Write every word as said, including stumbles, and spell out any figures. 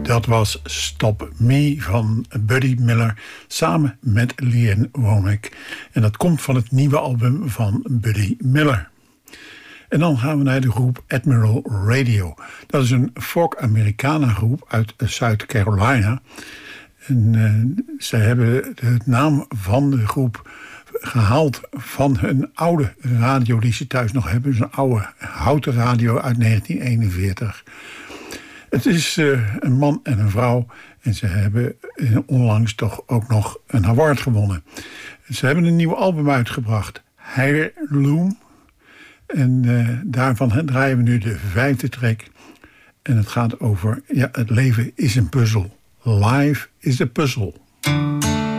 Dat was Stop Me van Buddy Miller samen met Lee Womack. En dat komt van het nieuwe album van Buddy Miller. En dan gaan we naar de groep Admiral Radio. Dat is een folk-Americana groep uit South Carolina. En uh, ze hebben de naam van de groep gehaald van hun oude radio die ze thuis nog hebben. Zo'n oude houten radio uit negentien eenenveertig. Het is uh, een man en een vrouw. En ze hebben onlangs toch ook nog een award gewonnen. Ze hebben een nieuw album uitgebracht. Heirloom. En uh, daarvan draaien we nu de vijfde track. En het gaat over, ja, het leven is een puzzel. Life is a puzzle.